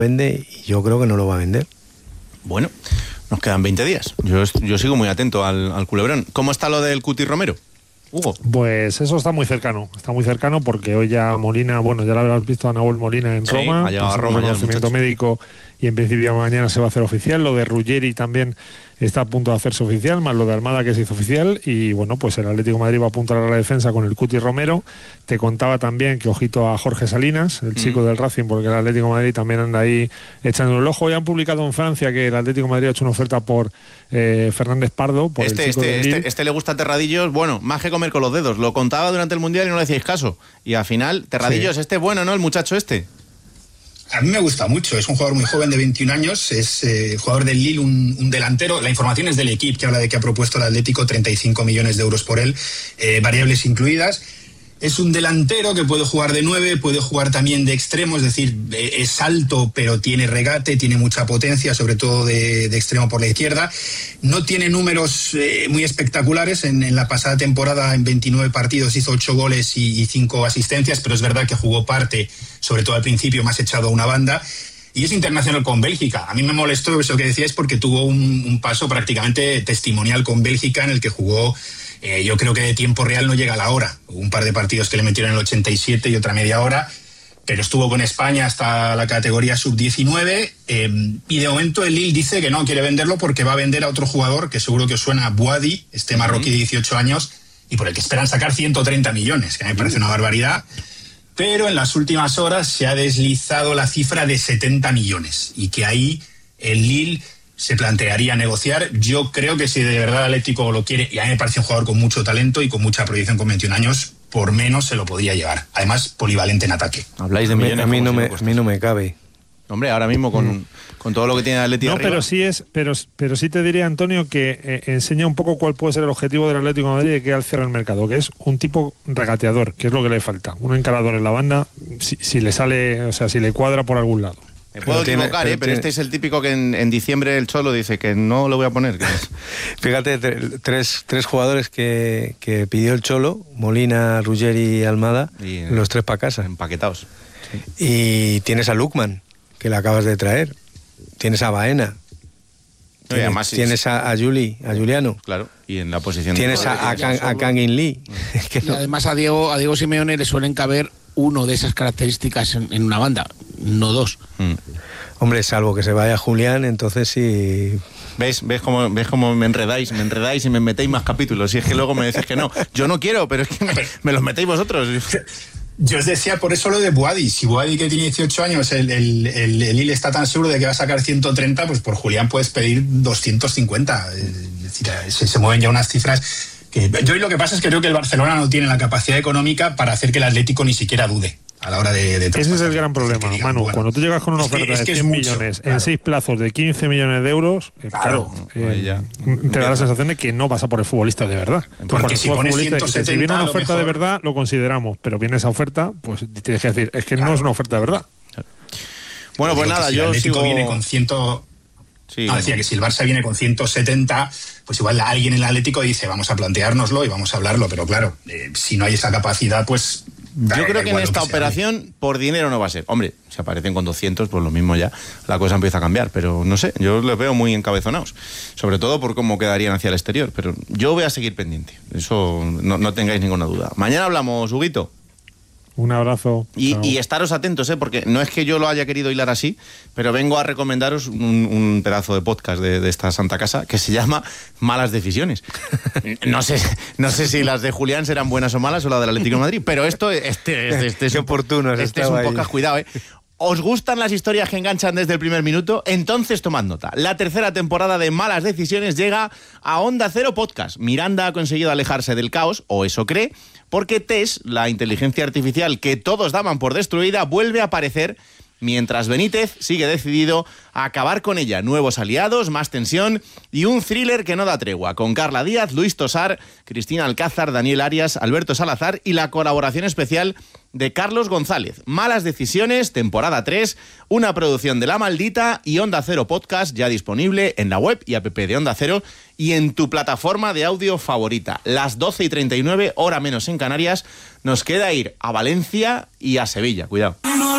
vende y yo creo que no lo va a vender. Bueno, nos quedan 20 días. Yo sigo muy atento al culebrón. ¿Cómo está lo del Cuti Romero, Hugo? Pues eso está muy cercano porque hoy ya Molina, bueno, ya lo habrás visto a Nahuel Molina en Roma, ha llegado a Roma, conocimiento médico, y en principio mañana se va a hacer oficial. Lo de Ruggeri también está a punto de hacerse oficial, más lo de Almada que se hizo oficial, y bueno, pues el Atlético de Madrid va a apuntar a la defensa con el Cuti Romero. Te contaba también que ojito a Jorge Salinas, el chico del Racing, porque el Atlético de Madrid también anda ahí echando el ojo. Ya han publicado en Francia que el Atlético de Madrid ha hecho una oferta por Fernández Pardo, por este le gusta Terradillos, bueno, más que comer con los dedos. Lo contaba durante el Mundial y no le hacíais caso, y al final, Terradillos, sí. Bueno, ¿no? El muchacho este. A mí me gusta mucho, es un jugador muy joven de 21 años, es jugador del Lille, un delantero. La información es del equipo, que habla de que ha propuesto el Atlético 35 millones de euros por él, variables incluidas. Es un delantero que puede jugar de 9, puede jugar también de extremo, es decir, es alto pero tiene regate, tiene mucha potencia, sobre todo de extremo por la izquierda. No tiene números muy espectaculares. En la pasada temporada, en 29 partidos, hizo 8 goles y 5 asistencias, pero es verdad que jugó parte, sobre todo al principio, más echado a una banda. Y es internacional con Bélgica. A mí me molestó eso que decíais porque tuvo un paso prácticamente testimonial con Bélgica en el que jugó. Yo creo que de tiempo real no llega a la hora. Hubo un par de partidos que le metieron en el 87 y otra media hora, pero estuvo con España hasta la categoría sub-19, y de momento el Lille dice que no quiere venderlo porque va a vender a otro jugador que seguro que os suena, Bouhaddi, este marroquí de 18 años, y por el que esperan sacar 130 millones, que a mí me parece una barbaridad. Pero en las últimas horas se ha deslizado la cifra de 70 millones y que ahí el Lille se plantearía negociar. Yo creo que si de verdad el Atlético lo quiere, y a mí me parece un jugador con mucho talento y con mucha proyección con 21 años, por menos se lo podría llevar. Además, polivalente en ataque. Habláis de millones. A mí no me cabe. Hombre, ahora mismo con todo lo que tiene el Atlético arriba. Pero sí te diría, Antonio, que enseña un poco cuál puede ser el objetivo del Atlético de Madrid de que al cierre el mercado, que es un tipo regateador, que es lo que le falta. Un encarador en la banda, si le sale, o sea, si le cuadra por algún lado. Me puedo equivocar, pero este es el típico que en diciembre el Cholo dice que no lo voy a poner. Fíjate, tres jugadores que pidió el Cholo, Molina, Ruggeri y Almada, los tres para casa. Empaquetados. Sí. Y tienes a Lukman, que le acabas de traer. Tienes a Baena. Tienes a Juliano. Claro, y en la posición... Tienes a Kangin Lee. Y además a Diego Simeone le suelen caber uno de esas características en una banda, no dos. Hombre, salvo que se vaya Julián, entonces sí... ¿Ves cómo me enredáis y me metéis más capítulos? Y es que luego me decís que no. Yo no quiero, pero es que me los metéis vosotros. Yo os decía por eso lo de Bouhaddi. Si Bouhaddi, que tiene 18 años, el Lille está tan seguro de que va a sacar 130, pues por Julián puedes pedir 250. Es decir, se mueven ya unas cifras... Yo lo que pasa es que creo que el Barcelona no tiene la capacidad económica para hacer que el Atlético ni siquiera dude a la hora de ese es el gran problema, Manu. Bueno, cuando tú llegas con una oferta de 100 millones claro, en 6 plazos de 15 millones de euros, te da la sensación de que no vas a por el futbolista de verdad. Porque si pones 170, si viene una oferta de verdad, lo consideramos, pero viene esa oferta, pues tienes que decir, es que no es una oferta de verdad. Bueno, pues nada, si el Atlético viene con 100... Sí, decía que si el Barça viene con 170, pues igual alguien en el Atlético dice vamos a planteárnoslo y vamos a hablarlo, pero claro, si no hay esa capacidad, pues... Yo creo que en esta operación por dinero no va a ser. Hombre, si aparecen con 200, pues lo mismo ya, la cosa empieza a cambiar, pero no sé, yo los veo muy encabezonados, sobre todo por cómo quedarían hacia el exterior, pero yo voy a seguir pendiente, eso no tengáis ninguna duda. Mañana hablamos, Huguito. Un abrazo. Y estaros atentos, porque no es que yo lo haya querido hilar así, pero vengo a recomendaros un pedazo de podcast de esta santa casa que se llama Malas Decisiones. No sé si las de Julián serán buenas o malas o la del Atlético de Madrid, pero este es oportuno. Este es un podcast, cuidado, ¿Os gustan las historias que enganchan desde el primer minuto? Entonces tomad nota. La tercera temporada de Malas Decisiones llega a Onda Cero Podcast. Miranda ha conseguido alejarse del caos, o eso cree, porque Tess, la inteligencia artificial que todos daban por destruida, vuelve a aparecer, mientras Benítez sigue decidido a acabar con ella. Nuevos aliados, más tensión y un thriller que no da tregua, con Carla Díaz, Luis Tosar, Cristina Alcázar, Daniel Arias, Alberto Salazar y la colaboración especial de Carlos González. Malas Decisiones, temporada 3, una producción de La Maldita y Onda Cero Podcast, ya disponible en la web y app de Onda Cero y en tu plataforma de audio favorita. Las 12:39, hora menos en Canarias, nos queda ir a Valencia y a Sevilla. Cuidado.